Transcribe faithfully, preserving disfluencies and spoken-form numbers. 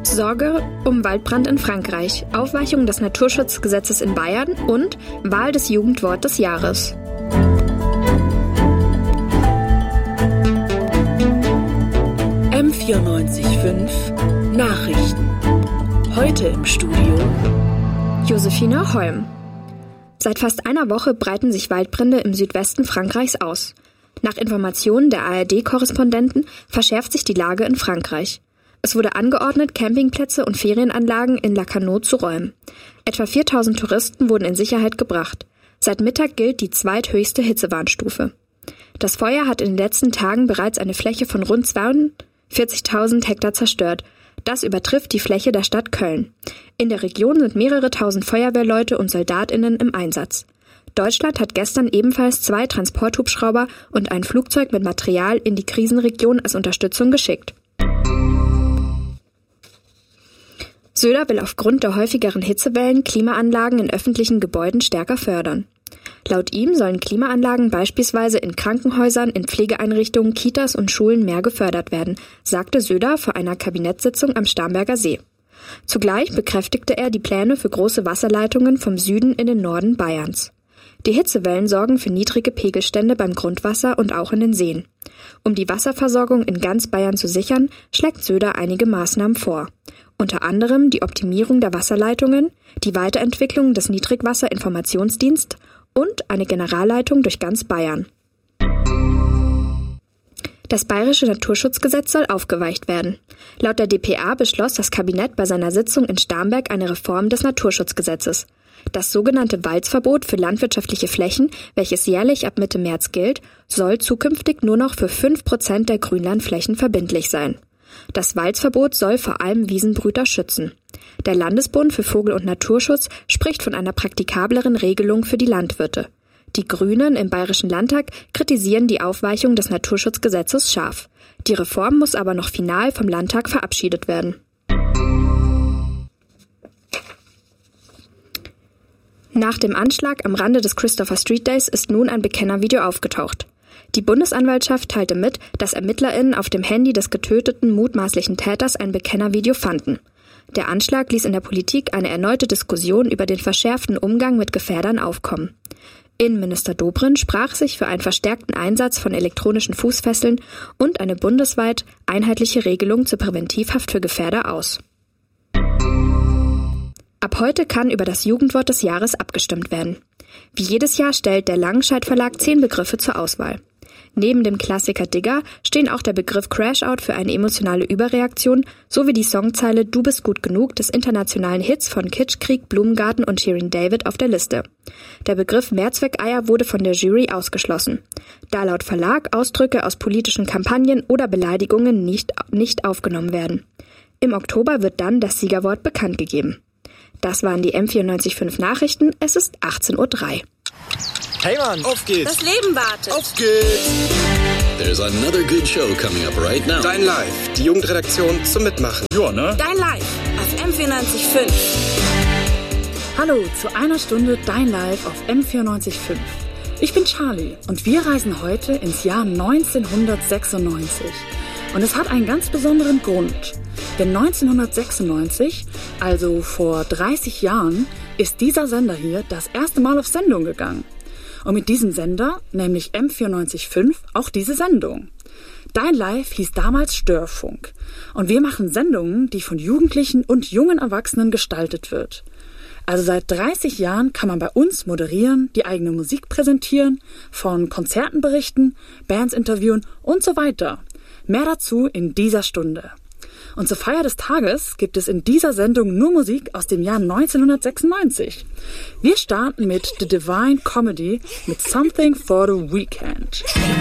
Sorge um Waldbrand in Frankreich, Aufweichung des Naturschutzgesetzes in Bayern und Wahl des Jugendwort des Jahres. M vierundneunzig Komma fünf Nachrichten. Heute im Studio Josephine Holm. Seit fast einer Woche breiten sich Waldbrände im Südwesten Frankreichs aus. Nach Informationen der A R D-Korrespondenten verschärft sich die Lage in Frankreich. Es wurde angeordnet, Campingplätze und Ferienanlagen in Lacanau zu räumen. Etwa viertausend Touristen wurden in Sicherheit gebracht. Seit Mittag gilt die zweithöchste Hitzewarnstufe. Das Feuer hat in den letzten Tagen bereits eine Fläche von rund zweiundvierzigtausend Hektar zerstört. Das übertrifft die Fläche der Stadt Köln. In der Region sind mehrere tausend Feuerwehrleute und SoldatInnen im Einsatz. Deutschland hat gestern ebenfalls zwei Transporthubschrauber und ein Flugzeug mit Material in die Krisenregion als Unterstützung geschickt. Söder will aufgrund der häufigeren Hitzewellen Klimaanlagen in öffentlichen Gebäuden stärker fördern. Laut ihm sollen Klimaanlagen beispielsweise in Krankenhäusern, in Pflegeeinrichtungen, Kitas und Schulen mehr gefördert werden, sagte Söder vor einer Kabinettssitzung am Starnberger See. Zugleich bekräftigte er die Pläne für große Wasserleitungen vom Süden in den Norden Bayerns. Die Hitzewellen sorgen für niedrige Pegelstände beim Grundwasser und auch in den Seen. Um die Wasserversorgung in ganz Bayern zu sichern, schlägt Söder einige Maßnahmen vor. Unter anderem die Optimierung der Wasserleitungen, die Weiterentwicklung des Niedrigwasserinformationsdienst und eine Generalleitung durch ganz Bayern. Das Bayerische Naturschutzgesetz soll aufgeweicht werden. Laut der d p a beschloss das Kabinett bei seiner Sitzung in Starnberg eine Reform des Naturschutzgesetzes. Das sogenannte Walzverbot für landwirtschaftliche Flächen, welches jährlich ab Mitte März gilt, soll zukünftig nur noch für fünf Prozent der Grünlandflächen verbindlich sein. Das Walzverbot soll vor allem Wiesenbrüter schützen. Der Landesbund für Vogel- und Naturschutz spricht von einer praktikableren Regelung für die Landwirte. Die Grünen im Bayerischen Landtag kritisieren die Aufweichung des Naturschutzgesetzes scharf. Die Reform muss aber noch final vom Landtag verabschiedet werden. Nach dem Anschlag am Rande des Christopher Street Days ist nun ein Bekennervideo aufgetaucht. Die Bundesanwaltschaft teilte mit, dass ErmittlerInnen auf dem Handy des getöteten mutmaßlichen Täters ein Bekennervideo fanden. Der Anschlag ließ in der Politik eine erneute Diskussion über den verschärften Umgang mit Gefährdern aufkommen. Innenminister Dobrindt sprach sich für einen verstärkten Einsatz von elektronischen Fußfesseln und eine bundesweit einheitliche Regelung zur Präventivhaft für Gefährder aus. Ab heute kann über das Jugendwort des Jahres abgestimmt werden. Wie jedes Jahr stellt der Langenscheidt Verlag zehn Begriffe zur Auswahl. Neben dem Klassiker Digger stehen auch der Begriff Crashout für eine emotionale Überreaktion sowie die Songzeile Du bist gut genug des internationalen Hits von Kitschkrieg, Blumengarten und Shirin David auf der Liste. Der Begriff Mehrzweckeier wurde von der Jury ausgeschlossen, da laut Verlag Ausdrücke aus politischen Kampagnen oder Beleidigungen nicht, nicht aufgenommen werden. Im Oktober wird dann das Siegerwort bekannt gegeben. Das waren die M vierundneunzig Komma fünf Nachrichten. Es ist achtzehn Uhr drei. Hey Mann, auf geht's. Das Leben wartet. Auf geht's. There's another good show coming up right now. Dein Live, die Jugendredaktion zum Mitmachen. Ja, ne? Dein Live auf M vierundneunzig Komma fünf. Hallo zu einer Stunde Dein Live auf M vierundneunzig Komma fünf. Ich bin Charlie und wir reisen heute ins Jahr neunzehnhundertsechsundneunzig. Und es hat einen ganz besonderen Grund. Denn neunzehnhundertsechsundneunzig, also vor dreißig Jahren, ist dieser Sender hier das erste Mal auf Sendung gegangen. Und mit diesem Sender, nämlich M vierundneunzig Komma fünf, auch diese Sendung. Dein Live hieß damals Störfunk. Und wir machen Sendungen, die von Jugendlichen und jungen Erwachsenen gestaltet wird. Also seit dreißig Jahren kann man bei uns moderieren, die eigene Musik präsentieren, von Konzerten berichten, Bands interviewen und so weiter. Mehr dazu in dieser Stunde. Und zur Feier des Tages gibt es in dieser Sendung nur Musik aus dem Jahr neunzehnhundertsechsundneunzig. Wir starten mit The Divine Comedy mit Something for the Weekend.